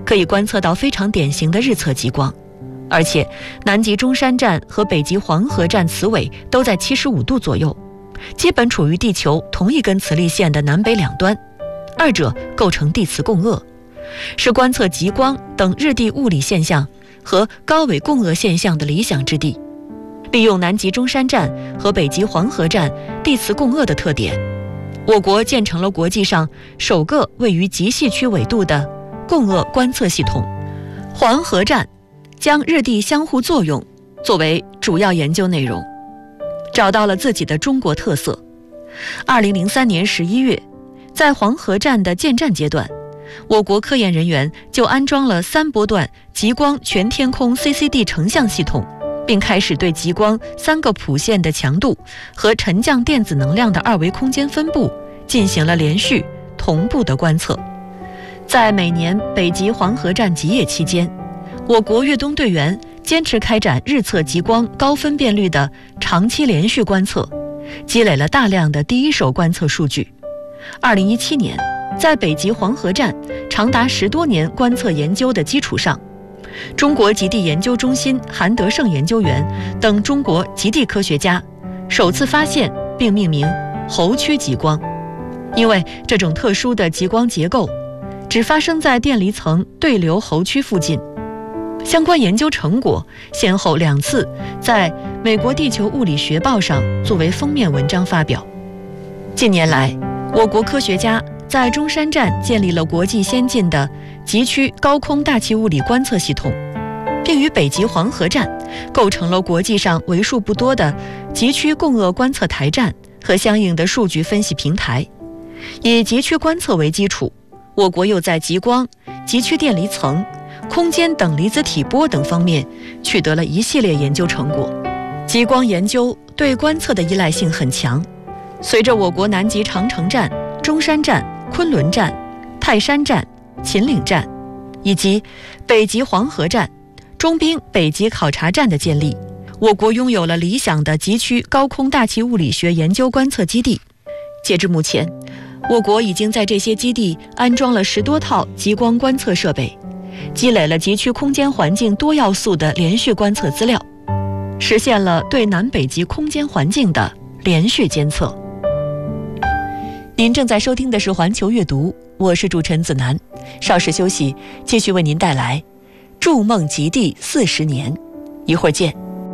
可以观测到非常典型的日侧极光，而且南极中山站和北极黄河站磁尾都在75度左右，基本处于地球同一根磁力线的南北两端，二者构成地磁共轭，是观测极光等日地物理现象和高纬共轭现象的理想之地。利用南极中山站和北极黄河站地磁共轭的特点，我国建成了国际上首个位于极细区纬度的共轭观测系统。黄河站将日地相互作用作为主要研究内容，找到了自己的中国特色。2003年11月，在黄河站的建站阶段，我国科研人员就安装了3波段极光全天空 CCD 成像系统，并开始对极光3个谱线的强度和沉降电子能量的2维空间分布进行了连续同步的观测。在每年北极黄河站极夜期间，我国越冬队员坚持开展日测极光高分辨率的长期连续观测，积累了大量的第一手观测数据。2017年，在北极黄河站长达10多年观测研究的基础上，中国极地研究中心韩德胜研究员等中国极地科学家首次发现并命名侯区极光。因为这种特殊的极光结构只发生在电离层对流侯区附近，相关研究成果先后2次在美国地球物理学报上作为封面文章发表。近年来，我国科学家在中山站建立了国际先进的极区高空大气物理观测系统，并与北极黄河站构成了国际上为数不多的极区共轭观测台站和相应的数据分析平台。以极区观测为基础，我国又在极光、极区电离层、空间等离子体波等方面取得了一系列研究成果。极光研究对观测的依赖性很强，随着我国南极长城站、中山站、昆仑站、泰山站、秦岭站以及北极黄河站、中冰北极考察站的建立，我国拥有了理想的极区高空大气物理学研究观测基地。截至目前，我国已经在这些基地安装了10多套极光观测设备，积累了极区空间环境多要素的连续观测资料，实现了对南北极空间环境的连续监测。您正在收听的是环球阅读，我是主持人子楠。稍事休息，继续为您带来筑梦极地40年，一会儿见。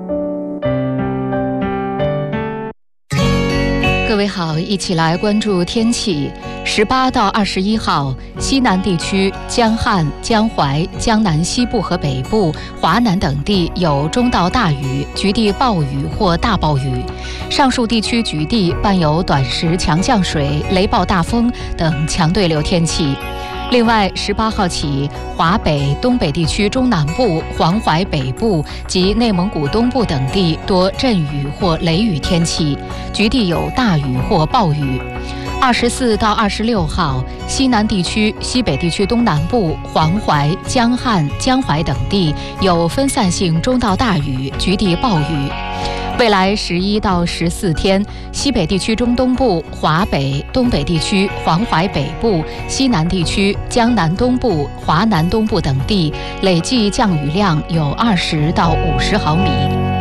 各位好，一起来关注天气。18到21号，西南地区、江汉、江淮、江南西部和北部、华南等地有中到大雨，局地暴雨或大暴雨。上述地区局地伴有短时强降水、雷暴大风等强对流天气。另外，18号起，华北、东北地区中南部、黄淮北部及内蒙古东部等地多阵雨或雷雨天气，局地有大雨或暴雨。24到26号，西南地区、西北地区东南部、黄淮、江汉、江淮等地有分散性中到大雨，局地暴雨。未来11到14天，西北地区中东部、华北、东北地区、黄淮北部、西南地区、江南东部、华南东部等地累计降雨量有20到50毫米。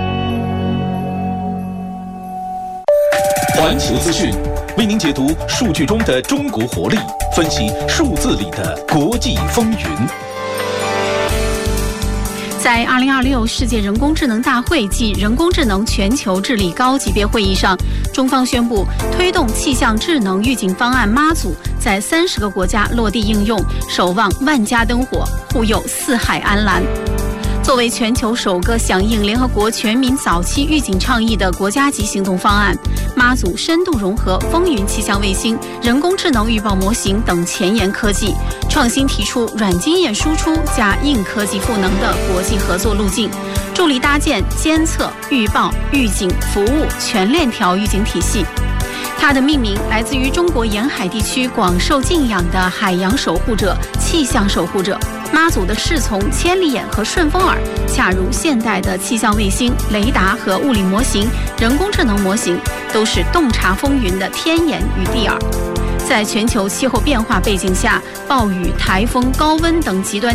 环球资讯为您解读数据中的中国活力，分析数字里的国际风云。 在2026世界人工智能大会暨人工智能全球治理高级别会议上，中方宣布推动气象智能预警方案妈祖在30个国家落地应用，守望万家灯火，护佑四海安澜。作为全球首个响应联合国全民早期预警倡议的国家级行动方案，妈祖深度融合风云气象卫星、人工智能预报模型等前沿科技，创新提出软经验输出加硬科技赋能的国际合作路径，助力搭建监测、预报、预警、服务全链条预警体系。它的命名来自于中国沿海地区广受敬仰的海洋守护者、气象守护者。妈祖的侍从千里眼和顺风耳，恰如现代的气象卫星、雷达和物理模型、人工智能模型，都是洞察风云的天眼与地耳。在全球气候变化背景下，暴雨、台风、高温等极端